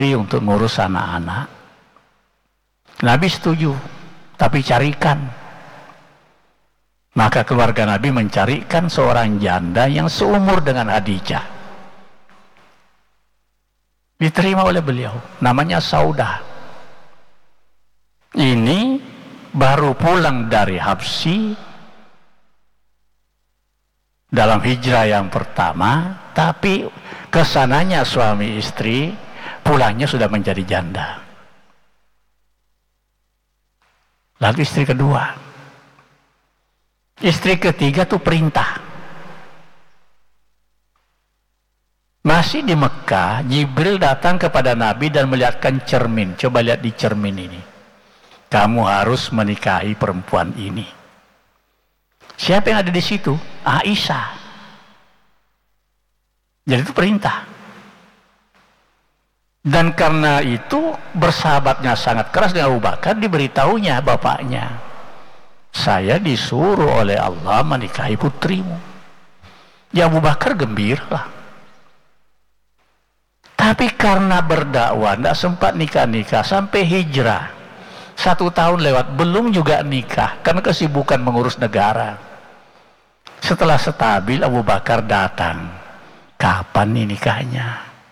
untuk ngurus anak-anak. Nabi setuju, tapi carikan. Maka keluarga Nabi mencarikan seorang janda yang seumur dengan Khadijah. Diterima oleh beliau, namanya Saudah. Ini baru pulang dari Habsyi dalam hijrah yang pertama, tapi kesananya suami istri, pulangnya sudah menjadi janda. Lalu istri kedua, istri ketiga tuh perintah. Masih di Mekah, Jibril datang kepada Nabi dan melihatkan cermin. Coba lihat di cermin ini. Kamu harus menikahi perempuan ini. Siapa yang ada di situ? Aisyah. Jadi itu perintah. Dan karena itu bersahabatnya sangat keras dengan Abu Bakar, diberitahunya bapaknya, saya disuruh oleh Allah menikahi putrimu. Ya Abu Bakar gembira. Tapi karena berdakwah tidak sempat nikah-nikah sampai hijrah. 1 tahun lewat belum juga nikah karena kesibukan mengurus negara. Setelah stabil, Abu Bakar datang. Kapan nih nikahnya?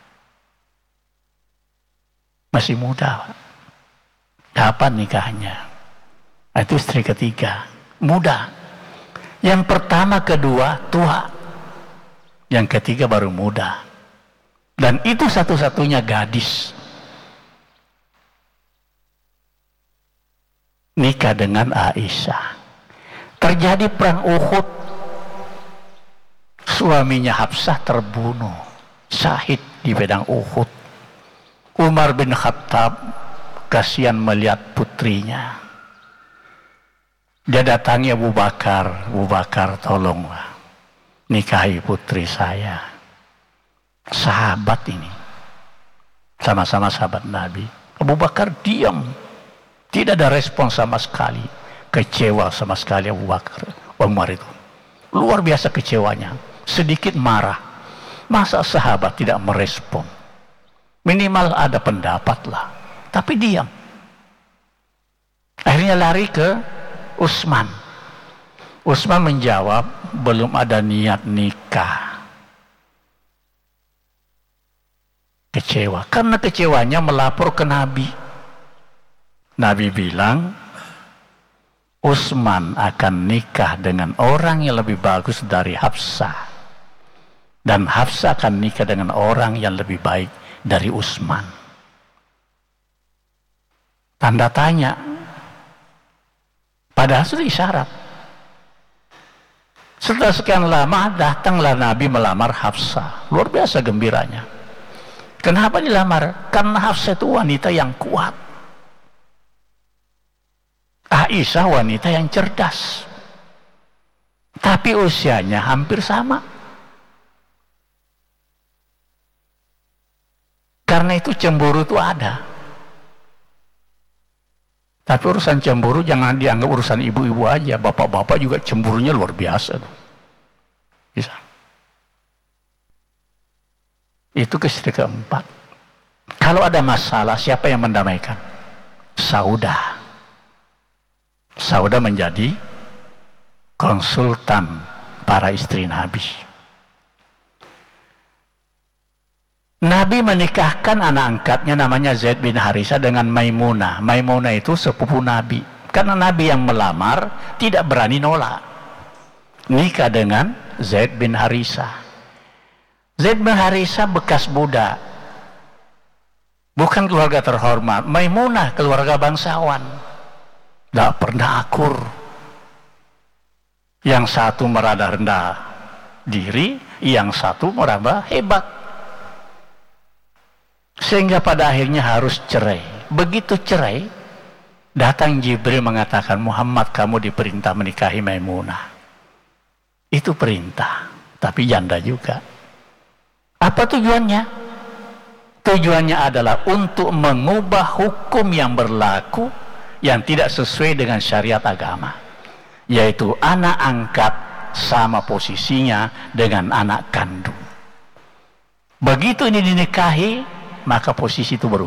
Masih muda. Kapan nikahnya? Itu istri ketiga, muda. Yang pertama, kedua tua. Yang ketiga baru muda. Dan itu satu-satunya gadis. Nikah dengan Aisyah. Terjadi perang Uhud. Suaminya Hafsah terbunuh, syahid di pedang Uhud. Umar bin Khattab kasihan melihat putrinya. Dia datangi Abu Bakar. Abu Bakar, tolonglah nikahi putri saya. Sahabat ini, sama-sama sahabat Nabi. Abu Bakar diam, tidak ada respon sama sekali. Kecewa sama sekali Abu Bakar. Umar itu luar biasa kecewanya, sedikit marah. Masa sahabat tidak merespon? Minimal ada pendapat lah, tapi diam. Akhirnya lari ke Utsman. Utsman menjawab, belum ada niat nikah. Kecewa, karena kecewanya melapor ke Nabi. Nabi bilang, Utsman akan nikah dengan orang yang lebih bagus dari Hafsah. Dan Hafsah akan nikah dengan orang yang lebih baik dari Utsman. Tanda tanya. Padahal sudah isyarat. Setelah sekian lama, datanglah Nabi melamar Hafsah. Luar biasa gembiranya. Kenapa dilamar? Karena Hafsah itu wanita yang kuat. Aisyah wanita yang cerdas. Tapi usianya hampir sama. Karena itu cemburu itu ada. Tapi urusan cemburu jangan dianggap urusan ibu-ibu aja. Bapak-bapak juga cemburunya luar biasa. Bisa. Itu istri keempat. Kalau ada masalah, siapa yang mendamaikan? Saudah. Saudah menjadi konsultan para istri Nabi. Nabi menikahkan anak angkatnya namanya Zaid bin Harisah dengan Maimunah. Maimunah itu sepupu Nabi. Karena Nabi yang melamar tidak berani nolak. Nikah dengan Zaid bin Harisah. Zaid bin Harisah bekas budak. Bukan keluarga terhormat. Maimunah keluarga bangsawan. Tidak pernah akur. Yang satu merada rendah diri, yang satu meraba hebat. Sehingga pada akhirnya harus cerai. Begitu cerai, datang Jibril mengatakan, Muhammad, kamu diperintah menikahi Maimunah. Itu perintah, tapi janda juga. Apa tujuannya? Tujuannya adalah untuk mengubah hukum yang berlaku yang tidak sesuai dengan syariat agama. Yaitu anak angkat sama posisinya dengan anak kandung. Begitu ini dinikahi, maka posisi itu berubah.